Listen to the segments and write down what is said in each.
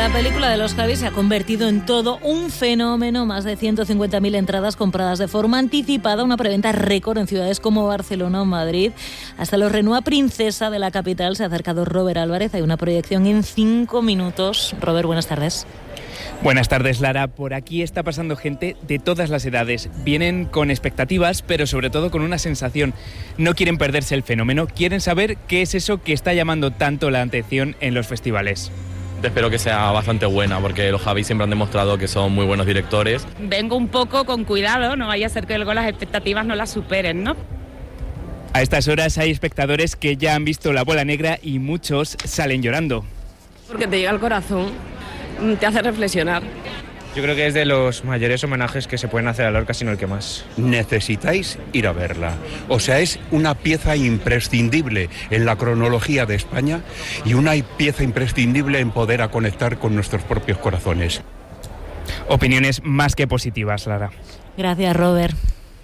La película de los Javis se ha convertido en todo un fenómeno. Más de 150.000 entradas compradas de forma anticipada, una preventa récord en ciudades como Barcelona o Madrid. Hasta los Renoir Princesa de la capital se ha acercado Robert Álvarez. Hay una proyección en 5 minutos. Robert, buenas tardes. Buenas tardes, Lara. Por aquí está pasando gente de todas las edades. Vienen con expectativas, pero sobre todo con una sensación. No quieren perderse el fenómeno, quieren saber qué es eso que está llamando tanto la atención en los festivales. Espero que sea bastante buena, porque los Javis siempre han demostrado que son muy buenos directores. Vengo un poco con cuidado, no vaya a ser que luego las expectativas no las superen, ¿no? A estas horas hay espectadores que ya han visto La Bola Negra y muchos salen llorando. Porque te llega al corazón, te hace reflexionar. Yo creo que es de los mayores homenajes que se pueden hacer a Lorca, sino el que más. Necesitáis ir a verla. O sea, es una pieza imprescindible en la cronología de España y una pieza imprescindible en poder a conectar con nuestros propios corazones. Opiniones más que positivas, Lara. Gracias, Robert.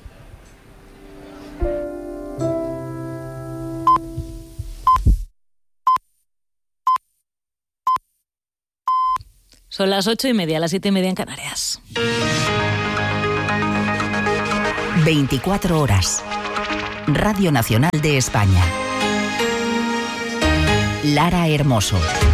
Son las 8:30, las 7:30 en Canarias. 24 horas. Radio Nacional de España. Lara Hermoso.